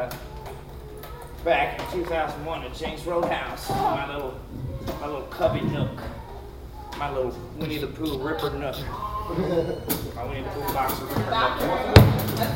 back in 2001 at James Roadhouse. My little cubby nook. My little Winnie the Pooh Ripper nook. My Winnie the Pooh box of Ripper nook.